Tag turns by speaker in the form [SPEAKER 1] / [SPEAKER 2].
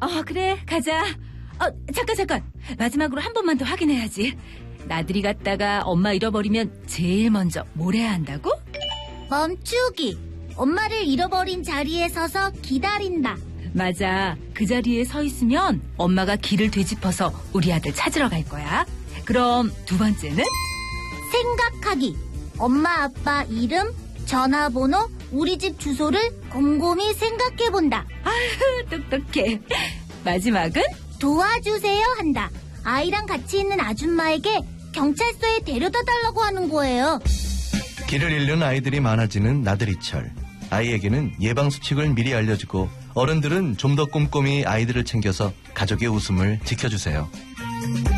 [SPEAKER 1] 그래, 가자. 잠깐. 마지막으로 한 번만 더 확인해야지. 나들이 갔다가 엄마 잃어버리면 제일 먼저 뭘 해야 한다고?
[SPEAKER 2] 멈추기. 엄마를 잃어버린 자리에 서서 기다린다.
[SPEAKER 1] 맞아. 그 자리에 서 있으면 엄마가 길을 되짚어서 우리 아들 찾으러 갈 거야. 그럼 두 번째는?
[SPEAKER 2] 생각하기. 엄마 아빠 이름, 전화번호, 우리 집 주소를 곰곰이 생각해본다.
[SPEAKER 1] 아휴, 똑똑해. 마지막은?
[SPEAKER 2] 도와주세요 한다. 아이랑 같이 있는 아줌마에게 경찰서에 데려다 달라고 하는 거예요.
[SPEAKER 3] 길을 잃는 아이들이 많아지는 나들이철. 아이에게는 예방수칙을 미리 알려주고 어른들은 좀 더 꼼꼼히 아이들을 챙겨서 가족의 웃음을 지켜주세요.